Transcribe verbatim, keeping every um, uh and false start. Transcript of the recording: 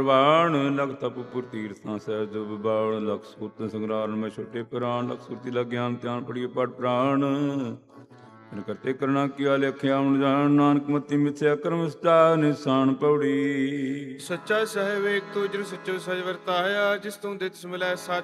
ਬਾਣ ਲਖ ਤਪ ਪੁਰ ਤੀਰਥਾਂ ਸਹਿਜ ਜੁਬ ਬਾਣ ਲਖ ਸੂਤ ਸੰਗਰਾਨ ਮੈਂ ਛੋਟੇ ਪ੍ਰਾਣ ਲਖ ਸੁਰਤੀ ਲਗ ਗਿਆਨ ਧਿਆਨ ਪੜੀਏ ਪੜ ਪ੍ਰਾਣ ਤਿਨ ਕਰਤੇ ਕਰਨਾ ਕੀਆ ਲਿਖਿਆ ਹੁਣ ਜਾਣ ਨਾਨਕ ਮਤੀ ਮਿਥਿਆ ਕਰਮ ਸਟਾ ਨਿਸ਼ਾਨ ਪੌੜੀ। ਸੱਚਾ ਸਾਹਿਬ ਏਕ ਤੂੰ ਜਿਨ ਸੱਚੋ ਸਜ ਵਰਤਾਇਆ ਜਿਸ ਤੂੰ ਦਿੱਤ ਮਿਲੈ ਸੱਚ